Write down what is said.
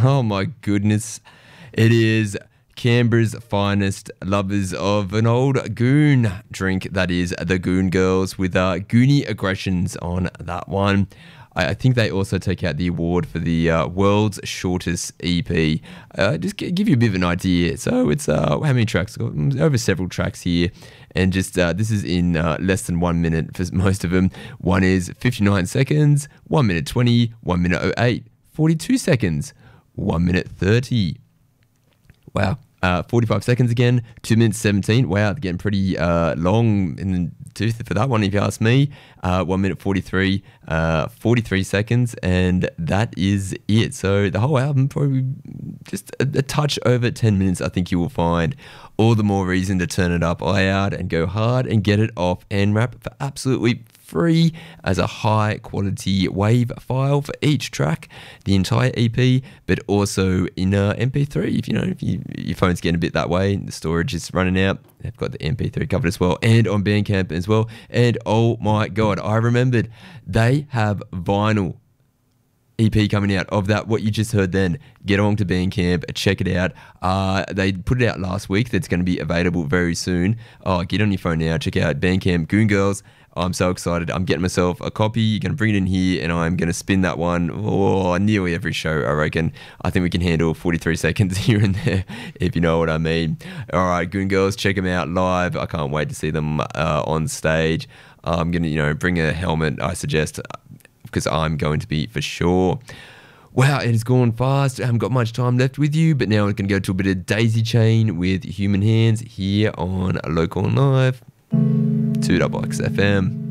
Oh my goodness. It is Canberra's finest, lovers of an old goon drink, that is the Goon Girls, with Goonie aggressions on that one. I think they also take out the award for the world's shortest EP. Just give you a bit of an idea. So it's how many tracks? Over several tracks here, and just this is in less than 1 minute for most of them. One is 59 seconds, 1 minute 20, 1 minute 08, 42 seconds, 1 minute 30. Wow. 45 seconds again, 2 minutes 17. Wow, they're getting pretty long in the tooth for that one, if you ask me. 1 minute 43, 43 seconds, and that is it. So the whole album, probably just a touch over 10 minutes, I think you will find. All the more reason to turn it up loud and go hard and get it off and wrap it for absolutely free as a high quality WAV file for each track, the entire EP, but also in MP3. If your phone's getting a bit that way, the storage is running out, they've got the MP3 covered as well, and on Bandcamp as well. And oh my god, I remembered they have vinyl EP coming out of that, what you just heard then. Get on to Bandcamp, check it out. They put it out last week. That's going to be available very soon. Get on your phone now, check out Bandcamp, Goon Girls. I'm so excited. I'm getting myself a copy, going to bring it in here, and I'm going to spin that one nearly every show, I reckon. I think we can handle 43 seconds here and there, if you know what I mean. All right, Goon Girls, check them out live. I can't wait to see them on stage. I'm going to, bring a helmet, I suggest, because I'm going to be for sure. Wow, it has gone fast. I haven't got much time left with you, but now we're going to go to a bit of Daisy Chain with Human Hands here on Local and Live, 2XX FM.